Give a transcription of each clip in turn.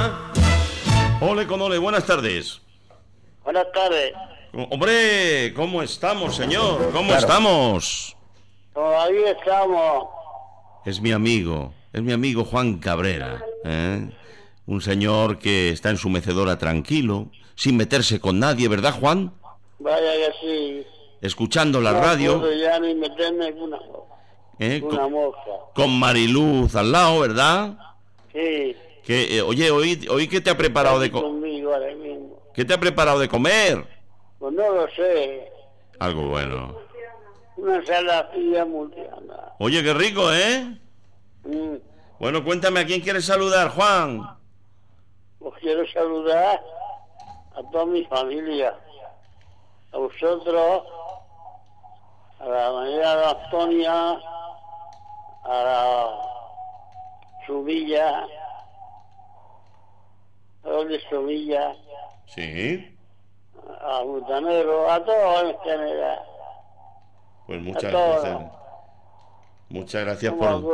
Cabrera. Ole con ole, buenas tardes. Buenas tardes. Hombre, ¿cómo estamos, señor? ¿Cómo estamos? Todavía estamos. Es mi amigo Juan Cabrera, ¿eh? Un señor que está en su mecedora tranquilo, sin meterse con nadie, ¿verdad, Juan? Vaya que sí. Escuchando la No radio. puedo ya ni meterme con una mosca. Con Mariluz al lado, ¿verdad? Sí. Que, oye, hoy ¿qué te ha preparado de conmigo ahora mismo. ¿Qué te ha preparado de comer? Pues no lo sé. Algo bueno. Una ensaladilla murciana. Oye, qué rico, ¿eh? Bueno, cuéntame, ¿a quién quieres saludar, Juan? Pues quiero saludar a toda mi familia, a vosotros, a la María de Antonia, a la Subilla, a los de Subilla, Sí. a Butanero, a todos en general. Pues muchas gracias. Muchas gracias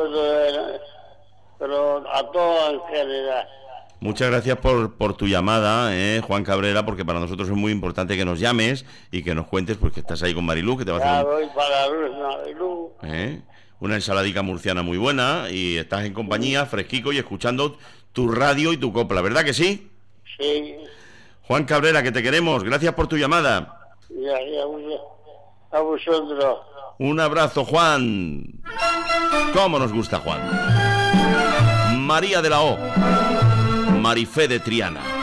pero a todos en general. Muchas gracias por tu llamada, Juan Cabrera, porque para nosotros es muy importante que nos llames y que nos cuentes, pues que estás ahí con Marilú, que te va a hacer voy para Marilú. Una ensaladica murciana muy buena y estás en compañía, fresquico y escuchando tu radio y tu copla, ¿verdad que sí? Sí. Juan Cabrera, que te queremos, gracias por tu llamada. Ya, a vosotros. Un abrazo, Juan. ¿Cómo nos gusta Juan? María de la O, Marifé de Triana.